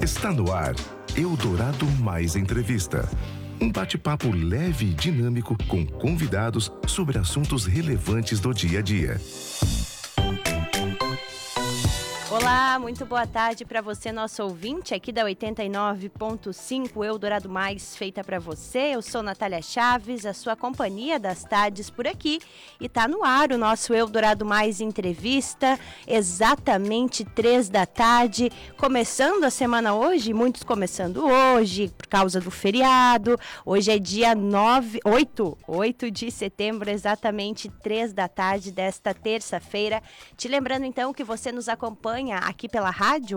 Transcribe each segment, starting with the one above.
Está no ar, Eldorado Mais Entrevista. Um bate-papo leve e dinâmico com convidados sobre assuntos relevantes do dia a dia. Olá, muito boa tarde para você, nosso ouvinte aqui da 89.5 Eldorado Mais, feita para você. Eu sou Natália Chaves, a sua companhia das tardes por aqui, e tá no ar o nosso Eldorado Mais Entrevista, exatamente 3 da tarde, começando a semana hoje, muitos começando hoje, por causa do feriado. Hoje é dia 8 de setembro, exatamente 3 da tarde desta terça-feira. Te lembrando então que você nos acompanha aqui pela rádio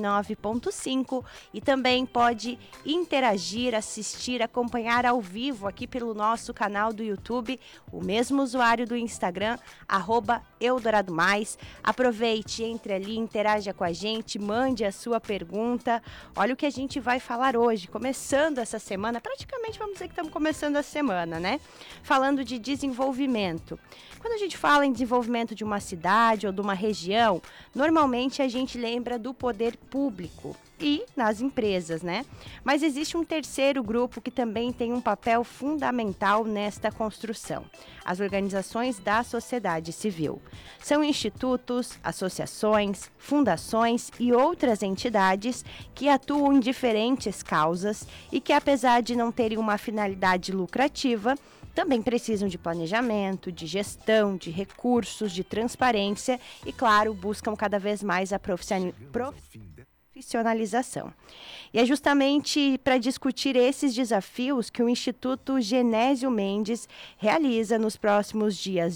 89.5 e também pode interagir, assistir, acompanhar ao vivo aqui pelo nosso canal do YouTube, o mesmo usuário do Instagram, @EldoradoMais. Aproveite, entre ali, interaja com a gente, mande a sua pergunta. Olha o que a gente vai falar hoje, começando essa semana, praticamente vamos dizer que estamos começando a semana, né? Falando de desenvolvimento. Quando a gente fala em desenvolvimento de uma cidade ou de uma região, normalmente a gente lembra do poder público e nas empresas, né? Mas existe um terceiro grupo que também tem um papel fundamental nesta construção: as organizações da sociedade civil. São institutos, associações, fundações e outras entidades que atuam em diferentes causas e que, apesar de não terem uma finalidade lucrativa, também precisam de planejamento, de gestão, de recursos, de transparência e, claro, buscam cada vez mais a profissionalização. E é justamente para discutir esses desafios que o Instituto Genésio Mendes realiza nos próximos dias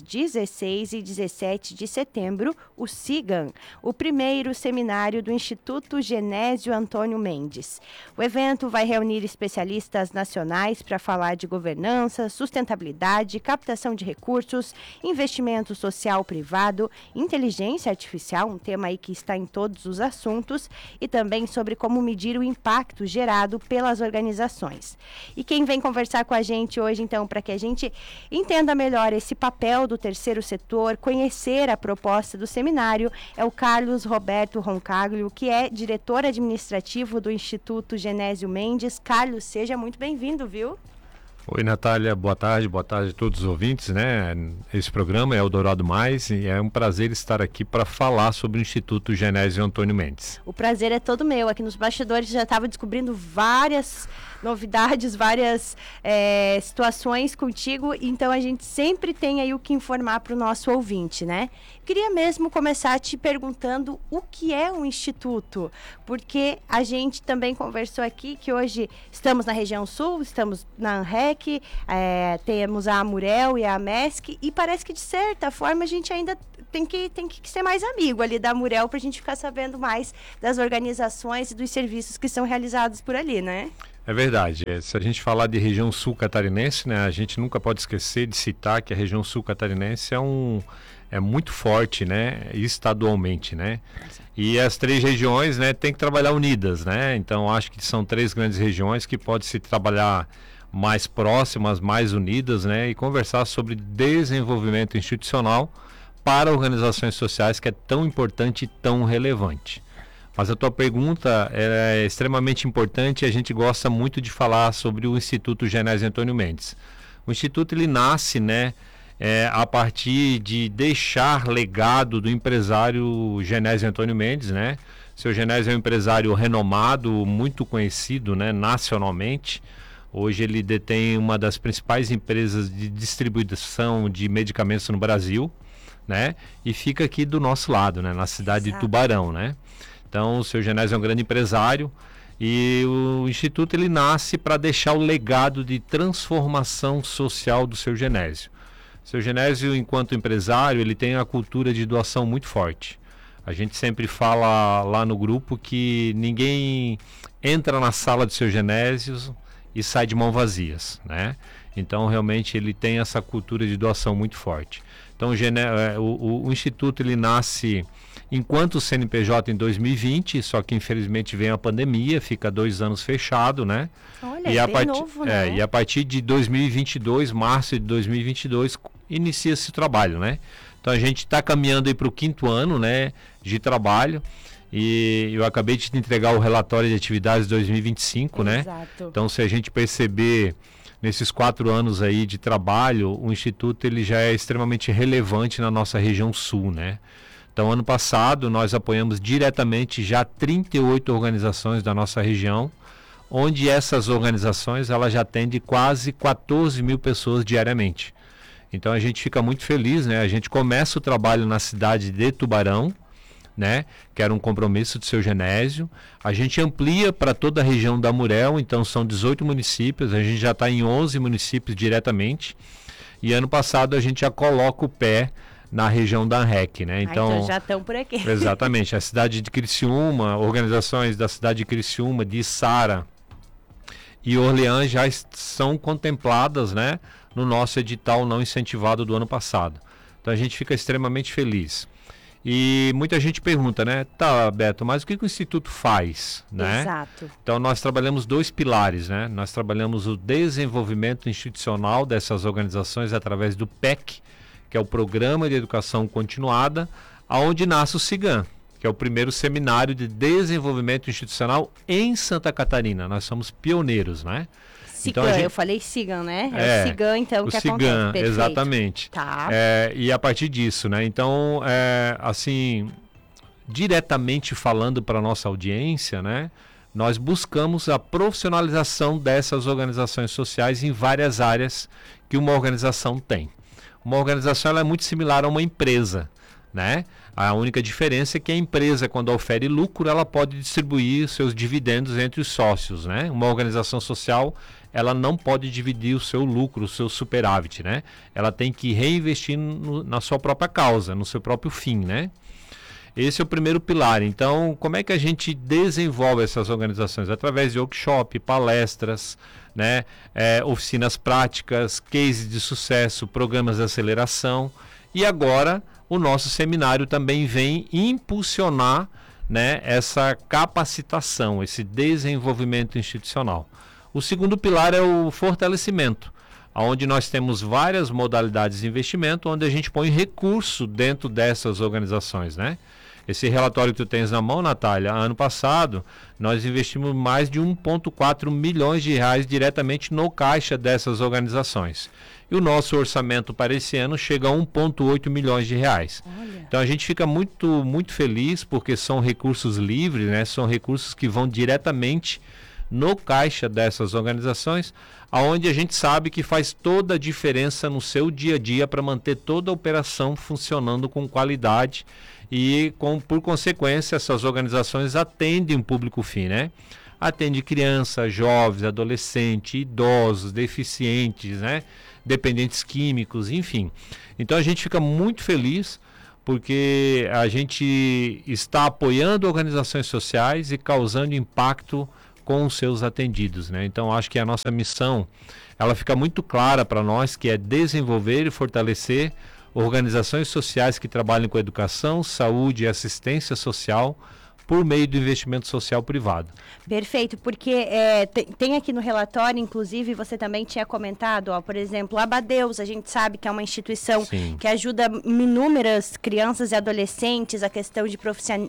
16 e 17 de setembro o SIGAM, o primeiro seminário do Instituto Genésio Antônio Mendes. O evento vai reunir especialistas nacionais para falar de governança, sustentabilidade, captação de recursos, investimento social privado, inteligência artificial, um tema aí que está em todos os assuntos, e também sobre como medir o impacto gerado pelas organizações. E quem vem conversar com a gente hoje, então, para que a gente entenda melhor esse papel do terceiro setor, conhecer a proposta do seminário, é o Carlos Roberto Roncaglio, que é diretor administrativo do Instituto Genésio Mendes. Carlos, seja muito bem-vindo, viu? Oi, Natália, boa tarde a todos os ouvintes, né? Esse programa é Eldorado Mais e é um prazer estar aqui para falar sobre o Instituto Genésio Antônio Mendes. O prazer é todo meu. Aqui nos bastidores já estava descobrindo várias novidades, várias situações contigo, então a gente sempre tem aí o que informar para o nosso ouvinte, né? Queria mesmo começar te perguntando o que é um instituto, porque a gente também conversou aqui que hoje estamos na região sul, estamos na ANREC, temos a AMUREL e a AMESC, e parece que de certa forma a gente ainda tem que ser mais amigo ali da AMUREL para a gente ficar sabendo mais das organizações e dos serviços que são realizados por ali, né? É verdade. Se a gente falar de região sul catarinense, né, a gente nunca pode esquecer de citar que a região sul catarinense é muito forte, né, estadualmente, né? E as 3 regiões, né, tem que trabalhar unidas, né? Então acho que são 3 grandes regiões que podem se trabalhar mais próximas, mais unidas, né, e conversar sobre desenvolvimento institucional para organizações sociais, que é tão importante e tão relevante. Mas a tua pergunta é extremamente importante e a gente gosta muito de falar sobre o Instituto Genésio Antônio Mendes. O Instituto ele nasce, né, a partir de deixar legado do empresário Genésio Antônio Mendes, né? Seu Genésio é um empresário renomado, muito conhecido, né, nacionalmente. Hoje ele detém uma das principais empresas de distribuição de medicamentos no Brasil, né? E fica aqui do nosso lado, né, na cidade de Tubarão, né? Então, o seu Genésio é um grande empresário e o Instituto ele nasce para deixar o legado de transformação social do seu Genésio. O seu Genésio, enquanto empresário, ele tem a cultura de doação muito forte. A gente sempre fala lá no grupo que ninguém entra na sala do seu Genésio e sai de mãos vazias, né? Então, realmente, ele tem essa cultura de doação muito forte. Então, o Instituto ele nasce enquanto o CNPJ em 2020, só que infelizmente vem a pandemia, fica 2 anos fechado, né? Olha, e novo, né? E a partir de 2022, março de 2022, inicia esse trabalho, né? Então a gente está caminhando aí para o 5º ano, né, de trabalho, E eu acabei de te entregar o relatório de atividades 2025, né? Exato. Então, se a gente perceber nesses 4 anos aí de trabalho, o Instituto ele já é extremamente relevante na nossa região sul, né? Então, ano passado, nós apoiamos diretamente já 38 organizações da nossa região, onde essas organizações elas já atendem quase 14 mil pessoas diariamente. Então, a gente fica muito feliz, né? A gente começa o trabalho na cidade de Tubarão, né, que era um compromisso do seu Genésio. A gente amplia para toda a região da Murel, então são 18 municípios, a gente já está em 11 municípios diretamente, e ano passado a gente já coloca o pé na região da ANREC, né? Então já estão por aqui. Exatamente, a cidade de Criciúma, organizações da cidade de Criciúma, de Içara e Orleans já são contempladas, né, no nosso edital não incentivado do ano passado. Então a gente fica extremamente feliz. E muita gente pergunta, né? Tá, Beto, mas o que o Instituto faz, né? Exato. Então nós trabalhamos 2 pilares, né? Nós trabalhamos o desenvolvimento institucional dessas organizações através do PEC, que é o Programa de Educação Continuada, aonde nasce o SIGAM, que é o primeiro seminário de desenvolvimento institucional em Santa Catarina. Nós somos pioneiros, né? Então, eu falei SIGAM, né? É o SIGAM, então, que SIGAM, acontece. Perfeito. Exatamente. Tá. E a partir disso, né? Então, assim, diretamente falando para a nossa audiência, né? Nós buscamos a profissionalização dessas organizações sociais em várias áreas que uma organização tem. Uma organização ela é muito similar a uma empresa, né? A única diferença é que a empresa, quando ofere lucro, ela pode distribuir seus dividendos entre os sócios, né? Uma organização social, ela não pode dividir o seu lucro, o seu superávit, né? Ela tem que reinvestir na sua própria causa, no seu próprio fim, né? Esse é o primeiro pilar. Então, como é que a gente desenvolve essas organizações? Através de workshop, palestras, né? Oficinas práticas, cases de sucesso, programas de aceleração. E agora, o nosso seminário também vem impulsionar, né, essa capacitação, esse desenvolvimento institucional. O segundo pilar é o fortalecimento, onde nós temos várias modalidades de investimento, onde a gente põe recurso dentro dessas organizações, né? Esse relatório que tu tens na mão, Natália, ano passado, nós investimos mais de 1,4 milhões de reais diretamente no caixa dessas organizações. E o nosso orçamento para esse ano chega a 1,8 milhões de reais. Olha. Então a gente fica muito, muito feliz porque são recursos livres, né? São recursos que vão diretamente no caixa dessas organizações, aonde a gente sabe que faz toda a diferença no seu dia a dia para manter toda a operação funcionando com qualidade e, por consequência, essas organizações atendem o público fim, né? Atende crianças, jovens, adolescentes, idosos, deficientes, né? Dependentes químicos, enfim. Então a gente fica muito feliz porque a gente está apoiando organizações sociais e causando impacto com os seus atendidos, né? Então acho que a nossa missão ela fica muito clara para nós, que é desenvolver e fortalecer organizações sociais que trabalhem com educação, saúde e assistência social por meio do investimento social privado. Perfeito, porque tem aqui no relatório, inclusive, você também tinha comentado, ó, por exemplo, a Abadeus, a gente sabe que é uma instituição Sim. que ajuda inúmeras crianças e adolescentes, a questão de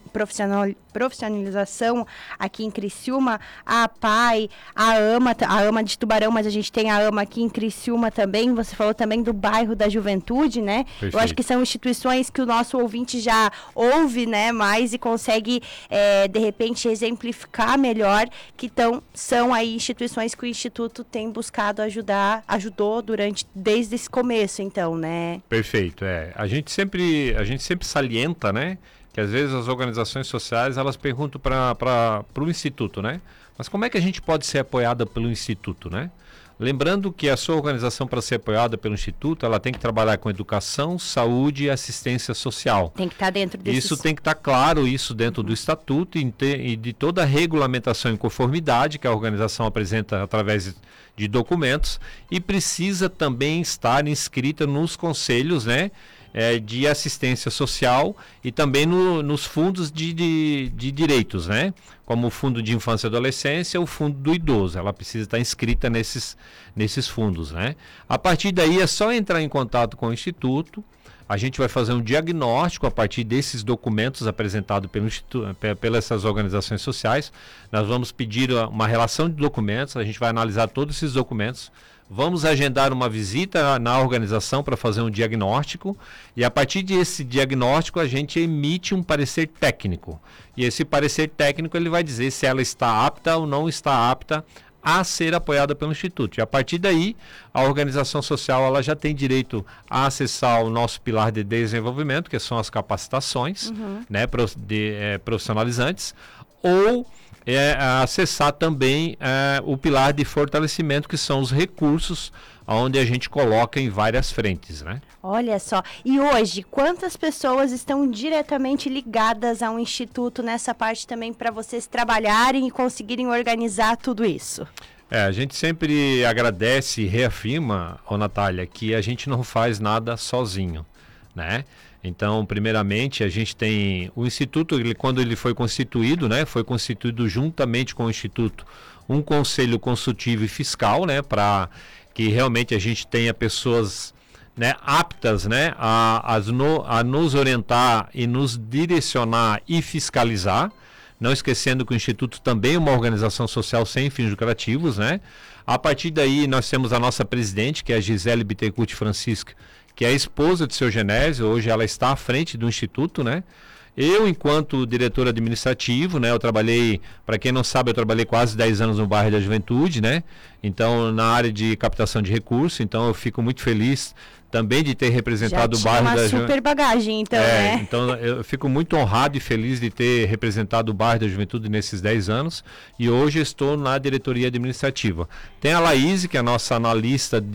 profissionalização aqui em Criciúma, a APAI, a AMA de Tubarão, mas a gente tem a AMA aqui em Criciúma também, você falou também do bairro da Juventude, né? Perfeito. Eu acho que são instituições que o nosso ouvinte já ouve, né, mais e consegue de repente exemplificar melhor que são aí instituições que o Instituto tem buscado ajudou desde esse começo, então, né? Perfeito, a gente sempre salienta, né, que às vezes as organizações sociais elas perguntam para o Instituto, né, mas como é que a gente pode ser apoiada pelo Instituto, né? Lembrando que a sua organização, para ser apoiada pelo Instituto, ela tem que trabalhar com educação, saúde e assistência social. Tem que estar dentro desses... Isso tem que estar claro, isso dentro do Estatuto e de toda a regulamentação e conformidade que a organização apresenta através de documentos, e precisa também estar inscrita nos conselhos, né, de assistência social e também nos fundos de direitos, né? como o Fundo de Infância e Adolescência, o Fundo do Idoso. Ela precisa estar inscrita nesses fundos, né? A partir daí é só entrar em contato com o Instituto. A gente vai fazer um diagnóstico a partir desses documentos apresentados pelas essas organizações sociais. Nós vamos pedir uma relação de documentos, a gente vai analisar todos esses documentos, vamos agendar uma visita na organização para fazer um diagnóstico e a partir desse diagnóstico a gente emite um parecer técnico. E esse parecer técnico ele vai dizer se ela está apta ou não está apta a ser apoiada pelo Instituto. E a partir daí, a organização social ela já tem direito a acessar o nosso pilar de desenvolvimento, que são as capacitações, né, profissionalizantes, ou acessar também o pilar de fortalecimento, que são os recursos onde a gente coloca em várias frentes, né? Olha só, e hoje, quantas pessoas estão diretamente ligadas ao Instituto nessa parte também para vocês trabalharem e conseguirem organizar tudo isso? A gente sempre agradece e reafirma, Natália, que a gente não faz nada sozinho, né? Então, primeiramente, a gente tem o Instituto, quando ele foi constituído, né? Foi constituído juntamente com o Instituto um conselho consultivo e fiscal, né? Para que realmente a gente tenha pessoas, né, aptas, né, a nos orientar e nos direcionar e fiscalizar, não esquecendo que o Instituto também é uma organização social sem fins lucrativos, né? A partir daí nós temos a nossa presidente, que é a Gisele Bittencourt Francisca, que é a esposa de seu Genésio, hoje ela está à frente do Instituto, né? Eu, enquanto diretor administrativo, né, eu trabalhei, para quem não sabe, eu trabalhei quase 10 anos no bairro da Juventude, né? Então, na área de captação de recursos, então eu fico muito feliz também de ter representado o bairro da Juventude. Uma super bagagem, então, né? Então, eu fico muito honrado e feliz de ter representado o bairro da Juventude nesses 10 anos e hoje estou na diretoria administrativa. Tem a Laís, que é a nossa analista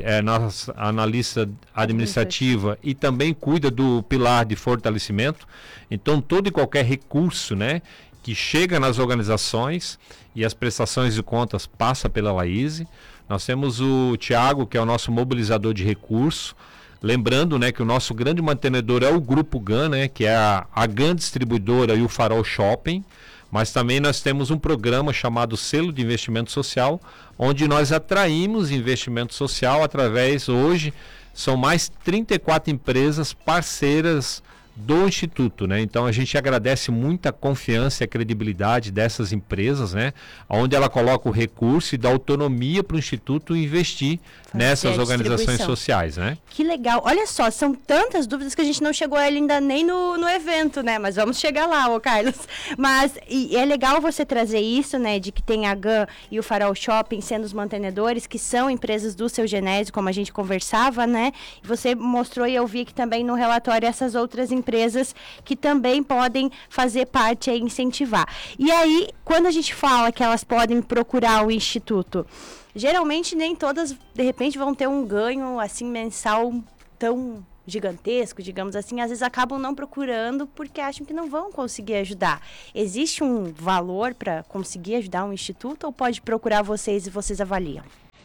administrativa e também cuida do pilar de fortalecimento. Então, todo e qualquer recurso, né, que chega nas organizações e as prestações de contas passa pela Laís. Nós temos o Tiago, que é o nosso mobilizador de recursos. Lembrando, né, que o nosso grande mantenedor é o Grupo GAN, né, que é a GAN Distribuidora e o Farol Shopping. Mas também nós temos um programa chamado Selo de Investimento Social, onde nós atraímos investimento social através, hoje, são mais 34 empresas parceiras do Instituto, né? Então a gente agradece muito a confiança e a credibilidade dessas empresas, né? Onde ela coloca o recurso e dá autonomia para o Instituto investir nessas organizações sociais, né? Que legal. Olha só, são tantas dúvidas que a gente não chegou ainda nem no evento, né? Mas vamos chegar lá, ô Carlos. Mas e é legal você trazer isso, né? De que tem a GAN e o Farol Shopping sendo os mantenedores, que são empresas do seu Genésio, como a gente conversava, né? E você mostrou e eu vi que também no relatório essas outras empresas que também podem fazer parte e incentivar. E aí, quando a gente fala que elas podem procurar o Instituto, geralmente nem todas, de repente, vão ter um ganho assim mensal tão gigantesco, digamos assim, às vezes acabam não procurando porque acham que não vão conseguir ajudar. Existe um valor para conseguir ajudar um instituto ou pode procurar vocês e vocês avaliam?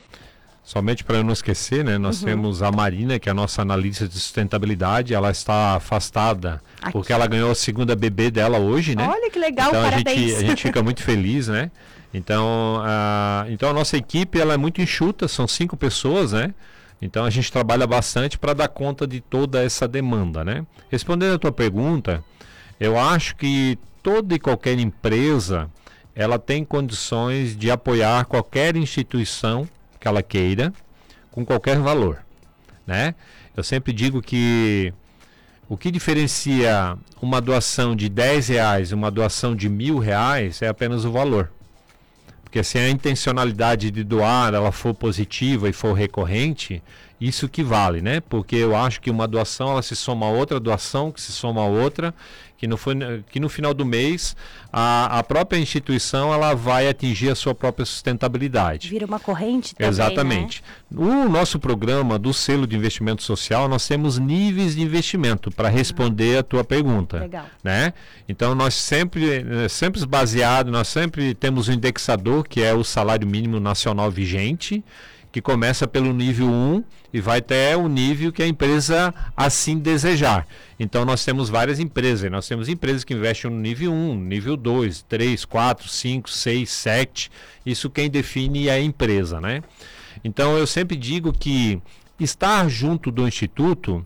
Somente para eu não esquecer, né? Nós temos a Marina, que é a nossa analista de sustentabilidade. Ela está afastada porque ela ganhou a segunda bebê dela hoje, né? Olha que legal, então, parabéns. A gente fica muito feliz, né? Então a nossa equipe ela é muito enxuta, são 5 pessoas, né? Então a gente trabalha bastante para dar conta de toda essa demanda, né? Respondendo a tua pergunta, eu acho que toda e qualquer empresa ela tem condições de apoiar qualquer instituição que ela queira, com qualquer valor, né? Eu sempre digo que o que diferencia uma doação de R$10 e uma doação de R$1.000 é apenas o valor. Porque se a intencionalidade de doar ela for positiva e for recorrente, isso que vale, né? Porque eu acho que uma doação ela se soma a outra doação, que se soma a outra, que no final do mês a própria instituição ela vai atingir a sua própria sustentabilidade. Vira uma corrente também, exatamente. Né? No nosso programa do Selo de Investimento Social, nós temos níveis de investimento para responder a tua pergunta. Legal. Né? Então, nós sempre baseado, nós sempre temos um indexador, que é o salário mínimo nacional vigente, que começa pelo nível 1 e vai até o nível que a empresa assim desejar. Então nós temos várias empresas, nós temos empresas que investem no nível 1, nível 2, 3, 4, 5, 6, 7, isso quem define é a empresa, né? Então eu sempre digo que estar junto do Instituto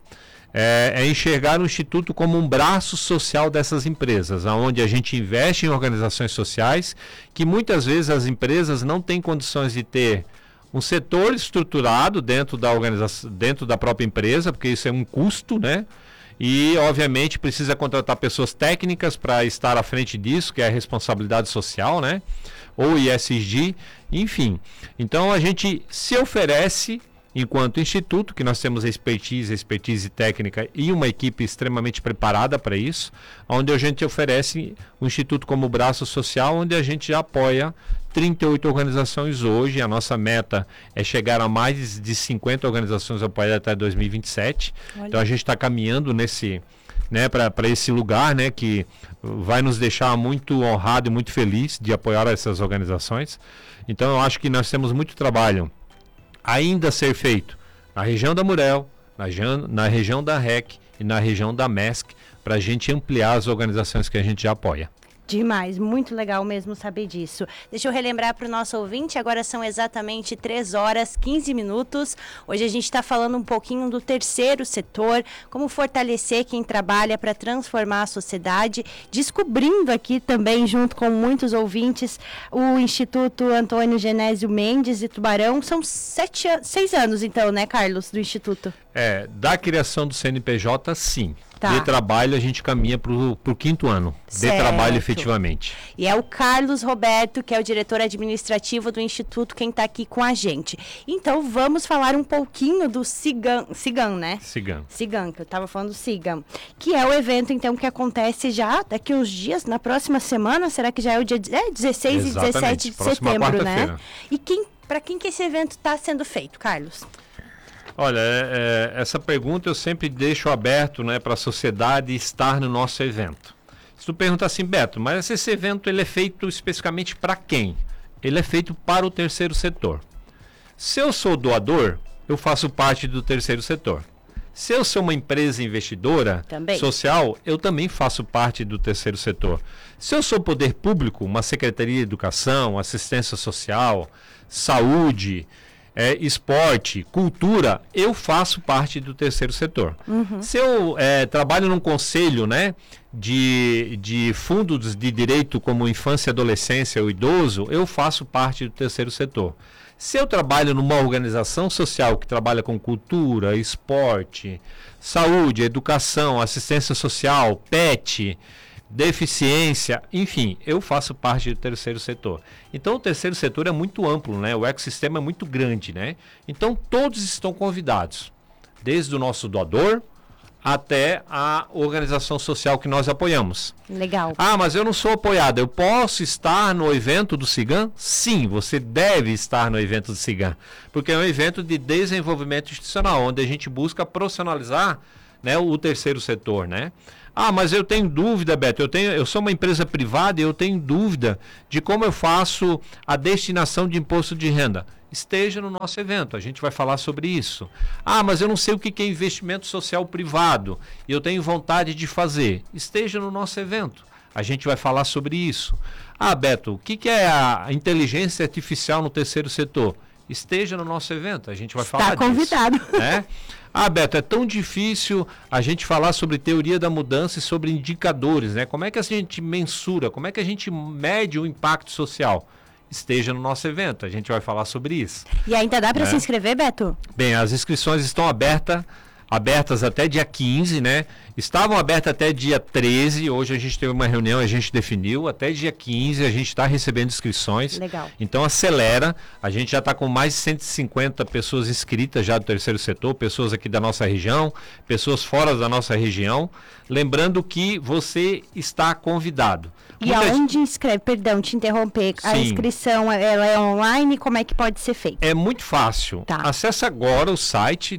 é enxergar o Instituto como um braço social dessas empresas, onde a gente investe em organizações sociais, que muitas vezes as empresas não têm condições de ter um setor estruturado dentro da organização, dentro da própria empresa, porque isso é um custo, né? E, obviamente, precisa contratar pessoas técnicas para estar à frente disso, que é a responsabilidade social, né? Ou ESG, enfim. Então, a gente se oferece, enquanto instituto, que nós temos expertise técnica e uma equipe extremamente preparada para isso, onde a gente oferece o Instituto como braço social, onde a gente já apoia 38 organizações hoje. A nossa meta é chegar a mais de 50 organizações apoiadas até 2027. Olha. Então a gente está caminhando nesse, né, para esse lugar, né, que vai nos deixar muito honrado e muito feliz de apoiar essas organizações. Então eu acho que nós temos muito trabalho ainda a ser feito na região da Murel, na região da REC e na região da MESC, para a gente ampliar as organizações que a gente já apoia. Demais, muito legal mesmo saber disso. Deixa eu relembrar para o nosso ouvinte, agora são exatamente 3 horas 15 minutos. Hoje a gente está falando um pouquinho do terceiro setor, como fortalecer quem trabalha para transformar a sociedade, descobrindo aqui também, junto com muitos ouvintes, o Instituto Antônio Genésio Mendes de Tubarão. São 6 anos então, né, Carlos, do Instituto? Da criação do CNPJ, sim. Tá. De trabalho a gente caminha para o 5º ano, certo. De trabalho efetivamente. E é o Carlos Roberto, que é o diretor administrativo do Instituto, quem está aqui com a gente. Então vamos falar um pouquinho do Cigan, né? Cigan, que eu estava falando do Cigan, que é o evento então que acontece já daqui uns dias, na próxima semana, será que já é o dia 16 Exatamente. E 17 de Próxima setembro, quarta-feira. né? E para quem que esse evento está sendo feito, Carlos? Olha, essa pergunta eu sempre deixo aberto, né, para a sociedade estar no nosso evento. Se tu pergunta assim, Beto, mas esse evento ele é feito especificamente para quem? Ele é feito para o terceiro setor. Se eu sou doador, eu faço parte do terceiro setor. Se eu sou uma empresa investidora social, eu também faço parte do terceiro setor. Se eu sou poder público, uma secretaria de educação, assistência social, saúde, esporte, cultura, eu faço parte do terceiro setor. Uhum. Se eu trabalho num conselho, né, de fundos de direito como infância, adolescência ou idoso, eu faço parte do terceiro setor. Se eu trabalho numa organização social que trabalha com cultura, esporte, saúde, educação, assistência social, PET, deficiência, enfim, eu faço parte do terceiro setor. Então o terceiro setor é muito amplo, né? O ecossistema é muito grande, né? Então todos estão convidados, desde o nosso doador até a organização social que nós apoiamos. Legal. Ah, mas eu não sou apoiado, eu posso estar no evento do Cigan? Sim, você deve estar no evento do Cigan, porque é um evento de desenvolvimento institucional, onde a gente busca profissionalizar, né, o terceiro setor, né? Ah, mas eu tenho dúvida, Beto, eu sou uma empresa privada e eu tenho dúvida de como eu faço a destinação de imposto de renda. Esteja no nosso evento, a gente vai falar sobre isso. Ah, mas eu não sei o que é investimento social privado e eu tenho vontade de fazer. Esteja no nosso evento, a gente vai falar sobre isso. Ah, Beto, o que é a inteligência artificial no terceiro setor? Esteja no nosso evento, a gente vai falar disso. Está convidado. Né? Ah, Beto, é tão difícil a gente falar sobre teoria da mudança e sobre indicadores, né? Como é que a gente mensura, como é que a gente mede o impacto social? Esteja no nosso evento, a gente vai falar sobre isso. E ainda dá para se inscrever, Beto? Bem, as inscrições estão abertas até dia 15, né? Estavam abertas até dia 13, hoje a gente teve uma reunião, a gente definiu, até dia 15 a gente está recebendo inscrições. Legal. Então acelera, a gente já está com mais de 150 pessoas inscritas já do terceiro setor, pessoas aqui da nossa região, pessoas fora da nossa região. Lembrando que você está convidado. E aonde inscreve? Perdão, te interromper. Sim. A inscrição ela é online? Como é que pode ser feita? É muito fácil. Tá. Acesse agora o site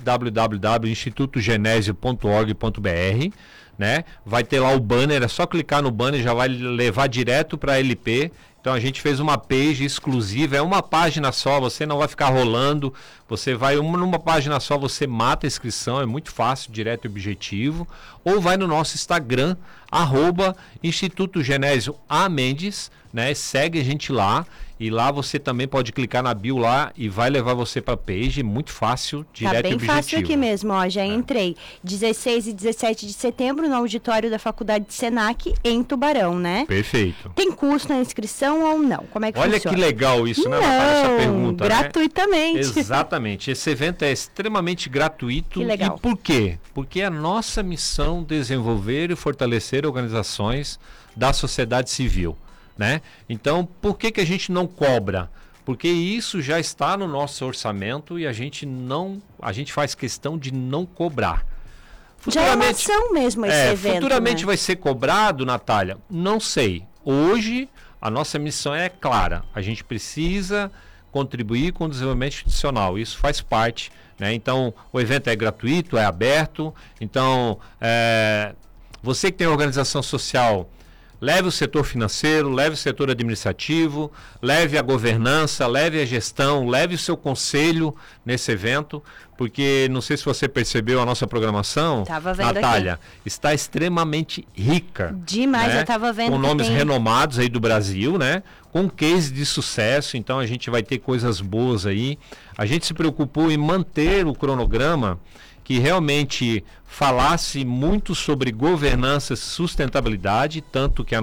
www.institutogenesio.org.br, né? Vai ter lá o banner, é só clicar no banner, já vai levar direto para a LP. Então a gente fez uma page exclusiva, é uma página só, você não vai ficar rolando, você vai numa página só, você mata a inscrição, é muito fácil, direto e objetivo, ou vai no nosso Instagram, @Instituto Genésio A. Mendes, né? Segue a gente lá. E lá você também pode clicar na bio lá e vai levar você para a page, muito fácil, direto e objetivo. Tá bem fácil aqui mesmo, ó, já entrei. 16 e 17 de setembro no auditório da Faculdade de Senac, em Tubarão, né? Perfeito. Tem custo na inscrição ou não? Como é que Olha funciona? que legal isso, né, Natália, essa pergunta, gratuitamente. Né? Exatamente. Esse evento é extremamente gratuito. Que legal. E por quê? Porque é a nossa missão desenvolver e fortalecer organizações da sociedade civil. Né? Então, por que a gente não cobra? Porque isso já está no nosso orçamento e a gente faz questão de não cobrar. Já é uma ação mesmo esse evento. Futuramente, né? vai ser cobrado, Natália? Não sei. Hoje, a nossa missão é clara. A gente precisa contribuir com o desenvolvimento institucional. Isso faz parte. Né? Então, o evento é gratuito, é aberto. Então, você que tem organização social, leve o setor financeiro, leve o setor administrativo, leve a governança, leve a gestão, leve o seu conselho nesse evento, porque não sei se você percebeu a nossa programação, Natália, aqui. Está extremamente rica. Demais, né? Eu estava vendo. Com nomes renomados aí do Brasil, né? Com case de sucesso, então a gente vai ter coisas boas aí. A gente se preocupou em manter o cronograma que realmente falasse muito sobre governança e sustentabilidade, tanto que o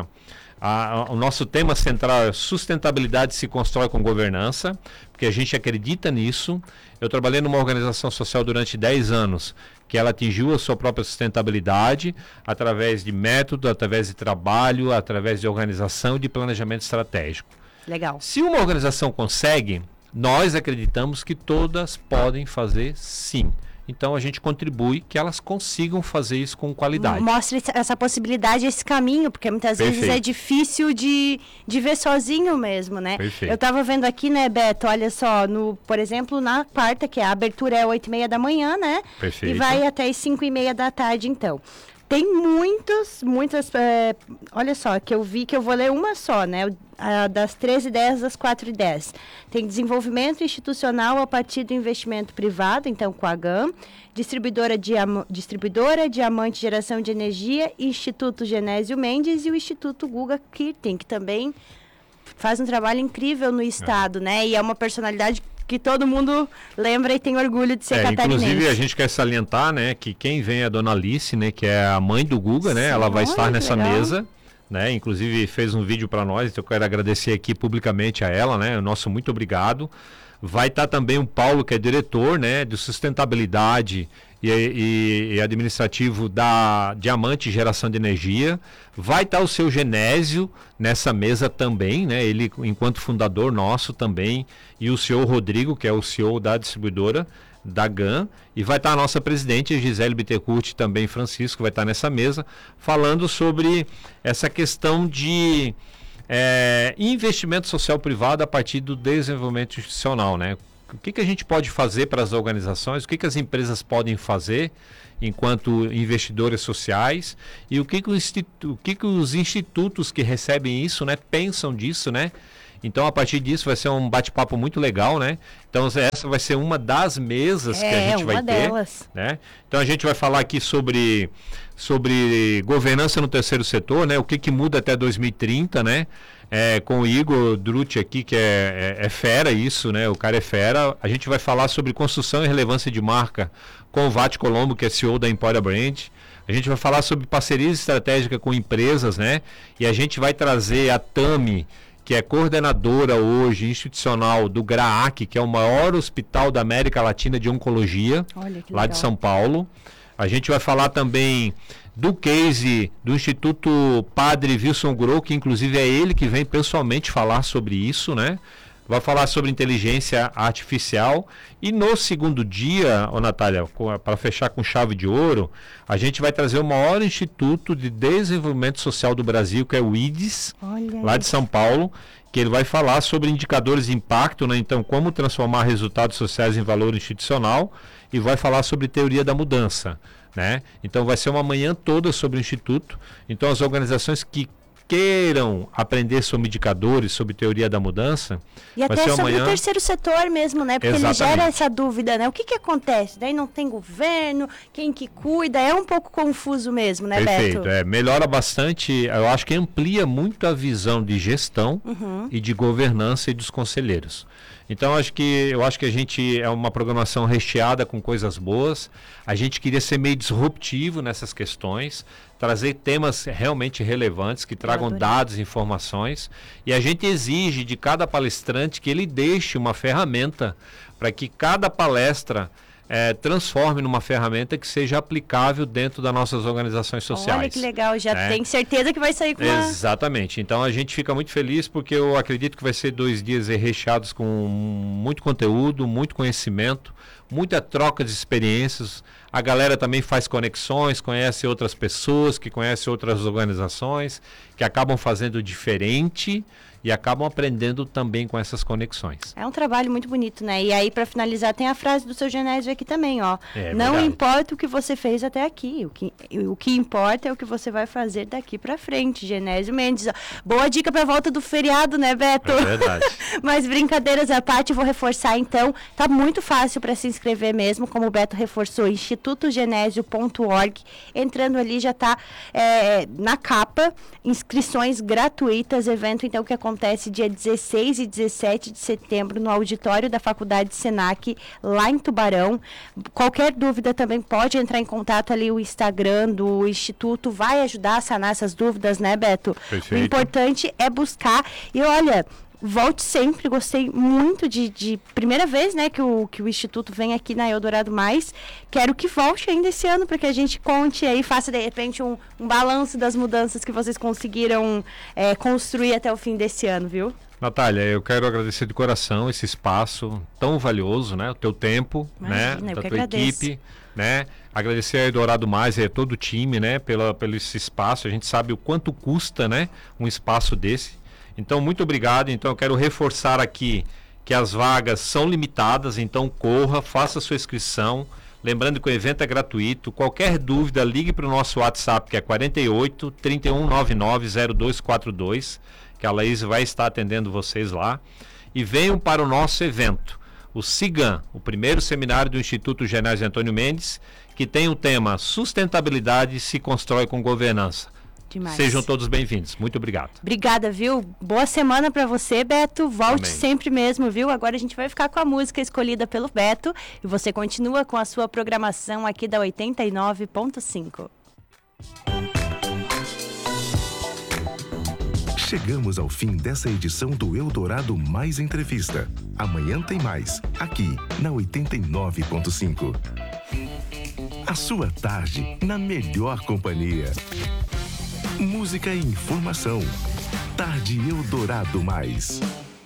nosso tema central é sustentabilidade se constrói com governança, porque a gente acredita nisso. Eu trabalhei numa organização social durante 10 anos, que ela atingiu a sua própria sustentabilidade através de método, através de trabalho, através de organização e de planejamento estratégico. Legal. Se uma organização consegue, nós acreditamos que todas podem fazer sim. Então a gente contribui que elas consigam fazer isso com qualidade. Mostra essa possibilidade, esse caminho, porque muitas vezes é difícil de ver sozinho mesmo, né? Perfeito. Eu estava vendo aqui, né, Beto, olha só, por exemplo, na quarta, que a abertura é 8h30 da manhã, né? Perfeito. E vai até as 5h30 da tarde, então. Tem muitas, olha só, que eu vi que eu vou ler uma só, né? Das 13h10 às 4h10. Tem desenvolvimento institucional a partir do investimento privado, então com a GAM, distribuidora Diamante Geração de Energia, Instituto Genésio Mendes e o Instituto Guga Kirten, que também faz um trabalho incrível no estado, né? E é uma personalidade que todo mundo lembra e tem orgulho de ser catarinense. Inclusive, a gente quer salientar, né, que quem vem é a dona Alice, né, que é a mãe do Guga, né? Ela vai estar nessa mesa, né? Inclusive fez um vídeo para nós, então eu quero agradecer aqui publicamente a ela, né? O nosso muito obrigado. Vai estar também o Paulo, que é diretor, né, de sustentabilidade e administrativo da Diamante Geração de Energia. Vai estar o seu Genésio nessa mesa também, né? Ele enquanto fundador nosso também, e o senhor Rodrigo, que é o CEO da distribuidora da GAM, e vai estar a nossa presidente, a Gisele Bittencourt, também Francisco, vai estar nessa mesa, falando sobre essa questão de investimento social privado a partir do desenvolvimento institucional, né? O que a gente pode fazer para as organizações, o que as empresas podem fazer enquanto investidores sociais e o que os institutos que recebem isso, né, pensam disso, né? Então, a partir disso, vai ser um bate-papo muito legal, né? Então, essa vai ser uma das mesas que a gente vai ter. Delas. Né? Então, a gente vai falar aqui sobre governança no terceiro setor, né? O que muda até 2030, né? Com o Igor Drucci aqui, que é fera isso, né? O cara é fera. A gente vai falar sobre construção e relevância de marca com o Vati Colombo, que é CEO da Emporia Brand. A gente vai falar sobre parcerias estratégicas com empresas, né? E a gente vai trazer a Tami, que é coordenadora hoje institucional do GRAAC, que é o maior hospital da América Latina de oncologia, lá de São Paulo. A gente vai falar também do case do Instituto Padre Wilson Grow, que inclusive é ele que vem pessoalmente falar sobre isso, né? Vai falar sobre inteligência artificial. E no segundo dia, Natália, para fechar com chave de ouro, a gente vai trazer o maior instituto de desenvolvimento social do Brasil, que é o IDES, lá de São Paulo, que ele vai falar sobre indicadores de impacto, né? Então, como transformar resultados sociais em valor institucional, e vai falar sobre teoria da mudança, né? Então, vai ser uma manhã toda sobre o Instituto. Então, as organizações que queiram aprender sobre indicadores, sobre teoria da mudança. E até sobre amanhã... o terceiro setor mesmo, né? Porque ele gera essa dúvida, né? O que acontece? Daí não tem governo, quem que cuida? É um pouco confuso mesmo, né, Perfeito, Beto? Melhora bastante, eu acho que amplia muito a visão de gestão e de governança e dos conselheiros. Então, eu acho que a gente é uma programação recheada com coisas boas. A gente queria ser meio disruptivo nessas questões, trazer temas realmente relevantes, que tragam dados e informações. E a gente exige de cada palestrante que ele deixe uma ferramenta para que cada palestra transforme numa ferramenta que seja aplicável dentro das nossas organizações sociais. Olha que legal, já tem certeza que vai sair com uma... Exatamente, então a gente fica muito feliz porque eu acredito que vai ser 2 dias recheados com muito conteúdo, muito conhecimento, muita troca de experiências. A galera também faz conexões, conhece outras pessoas, que conhece outras organizações, que acabam fazendo diferente e acabam aprendendo também com essas conexões. É um trabalho muito bonito, né? E aí, para finalizar, tem a frase do seu Genésio aqui também, ó. Não verdade. Importa o que você fez até aqui, o que importa é o que você vai fazer daqui para frente, Genésio Mendes. Ó. Boa dica para a volta do feriado, né, Beto? É verdade. Mas brincadeiras à parte, vou reforçar então, tá muito fácil para se inscrever mesmo, como o Beto reforçou, institutogenésio.org. Entrando ali já tá na capa, inscrições gratuitas, evento então que acontece dia 16 e 17 de setembro no auditório da Faculdade Senac, lá em Tubarão. Qualquer dúvida também pode entrar em contato ali, o Instagram do Instituto vai ajudar a sanar essas dúvidas, né, Beto? Perfeito. O importante é buscar. E olha, volte sempre, gostei muito de primeira vez, né, que o Instituto vem aqui na Eldorado Mais. Quero que volte ainda esse ano para que a gente conte aí, faça de repente um balanço das mudanças que vocês conseguiram construir até o fim desse ano, viu? Natália, eu quero agradecer de coração esse espaço tão valioso, né? O teu tempo, Imagina, né? Eu da que tua agradeço. equipe, né? Agradecer a Eldorado Mais e a todo o time, né? Pelo esse espaço. A gente sabe o quanto custa, né? Um espaço desse. Então, muito obrigado. Então, eu quero reforçar aqui que as vagas são limitadas, então corra, faça sua inscrição. Lembrando que o evento é gratuito. Qualquer dúvida, ligue para o nosso WhatsApp, que é 48 3199 0242, que a Laís vai estar atendendo vocês lá. E venham para o nosso evento, o SIGAM, o primeiro seminário do Instituto Genésio Antônio Mendes, que tem o tema Sustentabilidade se constrói com governança. Demais. Sejam todos bem-vindos. Muito obrigado. Obrigada, viu? Boa semana para você, Beto. Volte Amém. sempre mesmo, viu? Agora a gente vai ficar com a música escolhida pelo Beto e você continua com a sua programação aqui da 89.5. Chegamos ao fim dessa edição do Eldorado Mais Entrevista. Amanhã tem mais, aqui na 89.5. A sua tarde na melhor companhia. Música e informação. Tarde Eldorado Mais.